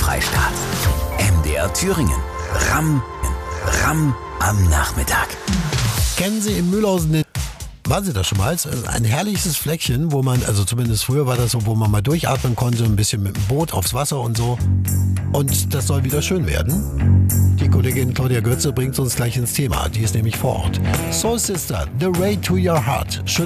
Freistaat. MDR Thüringen. Ram am Nachmittag. Kennen Sie in Mühlhausen waren Sie da schon mal? Ein herrliches Fleckchen, wo man, also zumindest früher war das so, wo man mal durchatmen konnte, ein bisschen mit dem Boot aufs Wasser und so. Und das soll wieder schön werden. Die Kollegin Claudia Götze bringt uns gleich ins Thema. Die ist nämlich vor Ort. Soul Sister, The Way to Your Heart. Schön